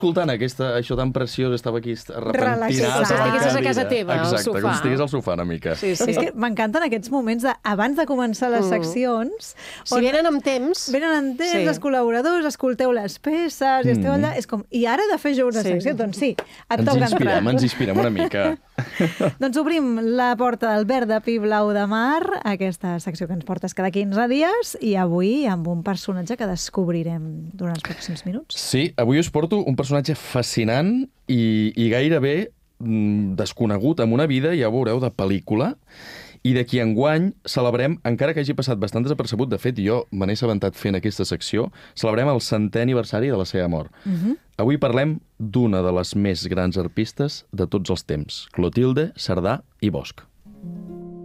escoltant això tan preciós, estava aquí Relaxat. repentinat. Com si estiguessis a casa teva, al Exacte, sofà. com si estigués al sofà una mica. Sí, És que m'encanten aquests moments abans de començar les seccions. Si venen amb temps... Venen en temps, els col·laboradors, escolteu les peces, i esteu allà... És com, i ara he de fer jo una secció? Doncs sí, et toca entrar. Ens inspirem una mica. Doncs obrim la porta del verd de pi blau de mar, aquesta secció que ens portes cada 15 dies, i avui amb un personatge que descobrirem durant els pròxims minuts. Sí, avui us porto un personatge fascinant i gairebé desconegut, amb una vida, ja ho veureu, de pel·lícula, i d'aquí enguany celebrem, encara que hagi passat bastant desapercebut, de fet, jo me n'he assabentat fent aquesta secció, celebrem el 100è aniversari de la seva mort. Avui parlem d'una de les més grans arpistes de tots els temps, Clotilde Cerdà i Bosch.